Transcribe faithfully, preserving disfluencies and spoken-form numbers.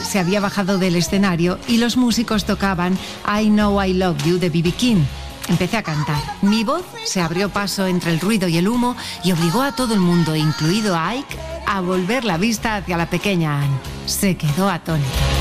se había bajado del escenario y los músicos tocaban I Know I Love You de B B King. Empecé a cantar. Mi voz se abrió paso entre el ruido y el humo y obligó a todo el mundo, incluido a Ike, a volver la vista hacia la pequeña Anne. Se quedó atónita.